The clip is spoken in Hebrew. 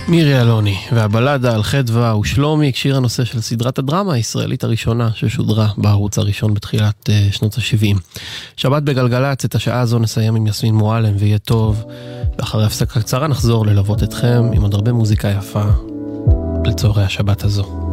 מירי אלוני והבלדה על חדווה ושלומי, שיר הנושא של סדרת הדרמה הישראלית הראשונה ששודרה בערוץ הראשון בתחילת שנות ה-70. שבת בגלגלץ, את השעה הזו נסיים עם יסמין מועלם ויהיה טוב, ואחרי הפסקה קצרה נחזור ללוות אתכם עם עוד הרבה מוזיקה יפה לצורי השבת הזו.